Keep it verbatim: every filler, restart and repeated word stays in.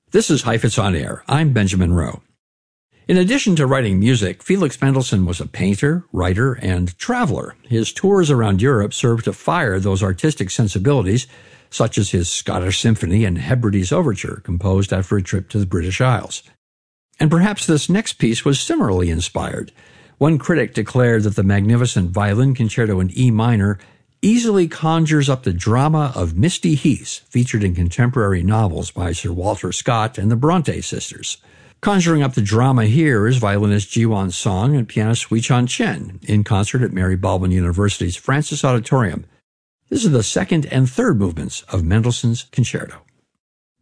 This is Heifetz on Air. I'm Benjamin Rowe. In addition to writing music, Felix Mendelssohn was a painter, writer, and traveler. His tours around Europe served to fire those artistic sensibilities, such as his Scottish Symphony and Hebrides Overture, composed after a trip to the British Isles. And perhaps this next piece was similarly inspired. One critic declared that the magnificent violin concerto in E minor easily conjures up the drama of misty heaths featured in contemporary novels by Sir Walter Scott and the Bronte sisters. Conjuring up the drama here is violinist Ji-Won Song and pianist Wei-Chan Chen in concert at Mary Baldwin University's Francis Auditorium. This is the second and third movements of Mendelssohn's concerto.